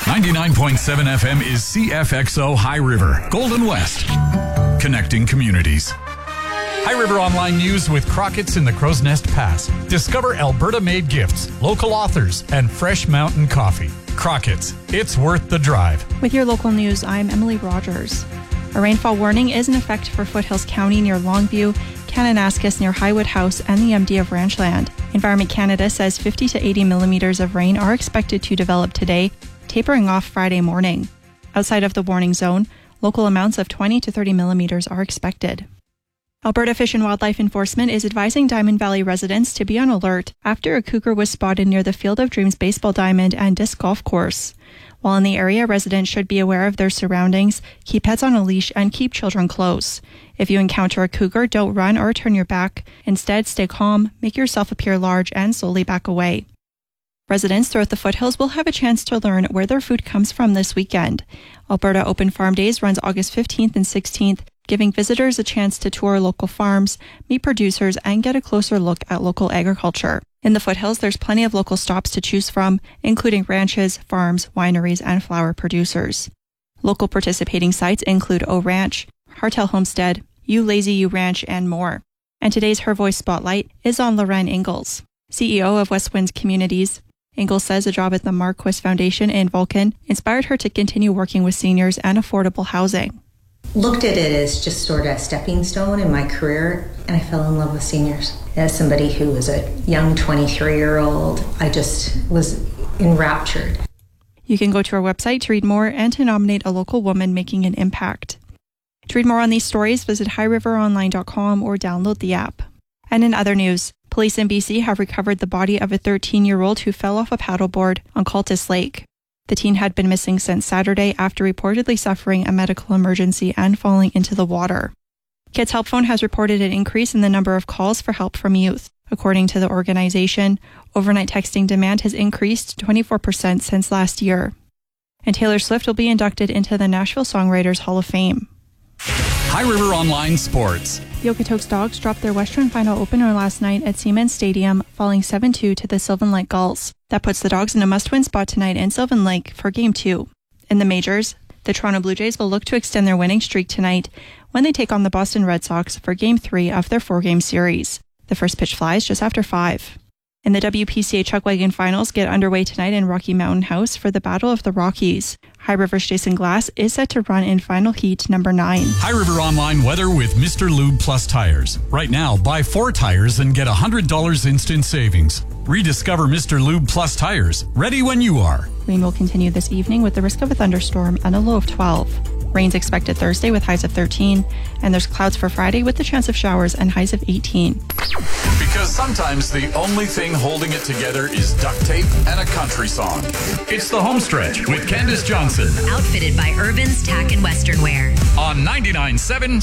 99.7 FM is CFXO High River, Golden West, connecting communities. High River Online News with Crockett's in the Crow's Nest Pass. Discover Alberta-made gifts, local authors, and fresh mountain coffee. Crockett's, it's worth the drive. With your local news, I'm Emily Rogers. A rainfall warning is in effect for Foothills County near Longview, Kananaskis near Highwood House, and the MD of Ranchland. Environment Canada says 50 to 80 millimeters of rain are expected to develop today, tapering off Friday morning. Outside of the warning zone, local amounts of 20 to 30 millimeters are expected. Alberta Fish and Wildlife Enforcement is advising Diamond Valley residents to be on alert after a cougar was spotted near the Field of Dreams baseball diamond and disc golf course. While in the area, residents should be aware of their surroundings, keep pets on a leash, and keep children close. If you encounter a cougar, don't run or turn your back. Instead, stay calm, make yourself appear large, and slowly back away. Residents throughout the foothills will have a chance to learn where their food comes from this weekend. Alberta Open Farm Days runs August 15th and 16th, giving visitors a chance to tour local farms, meet producers, and get a closer look at local agriculture. In the foothills, there's plenty of local stops to choose from, including ranches, farms, wineries, and flower producers. Local participating sites include O Ranch, Hartel Homestead, You Lazy You Ranch, and more. And today's Her Voice Spotlight is on Lorraine Ingalls, CEO of West Winds Communities. Ingalls says a job at the Marquis Foundation in Vulcan inspired her to continue working with seniors and affordable housing. Looked at it as just sort of a stepping stone in my career, and I fell in love with seniors. As somebody who was a young 23-year-old, I just was enraptured. You can go to our website to read more and to nominate a local woman making an impact. To read more on these stories, visit highriveronline.com or download the app. And in other news, police in BC have recovered the body of a 13-year-old who fell off a paddleboard on Cultus Lake. The teen had been missing since Saturday after reportedly suffering a medical emergency and falling into the water. Kids Help Phone has reported an increase in the number of calls for help from youth. According to the organization, overnight texting demand has increased 24% since last year. And Taylor Swift will be inducted into the Nashville Songwriters Hall of Fame. High River Online Sports. The Okotoks Dogs dropped their Western Final opener last night at Siemens Stadium, falling 7-2 to the Sylvan Lake Gulls. That puts the Dogs in a must-win spot tonight in Sylvan Lake for Game 2. In the majors, the Toronto Blue Jays will look to extend their winning streak tonight when they take on the Boston Red Sox for Game 3 of their 4-game series. The first pitch flies just after 5. And the WPCA Chuckwagon Finals get underway tonight in Rocky Mountain House for the Battle of the Rockies. High River's Jason Glass is set to run in final heat number 9. High River Online weather with Mr. Lube Plus Tires. Right now, buy 4 tires and get $100 instant savings. Rediscover Mr. Lube Plus Tires, ready when you are. Rain will continue this evening with the risk of a thunderstorm and a low of 12. Rain's expected Thursday with highs of 13, and there's clouds for Friday with the chance of showers and highs of 18. Because sometimes the only thing holding it together is duct tape and a country song. It's the home stretch with Candace Johnson. Outfitted by Irvin's Tack and Western Wear. On 99.7